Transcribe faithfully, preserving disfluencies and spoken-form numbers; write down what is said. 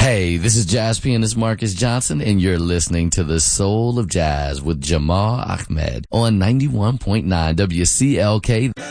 Hey, this is jazz pianist Marcus Johnson, and you're listening to The Soul of Jazz with Jamal Ahmed on ninety-one point nine W C L K.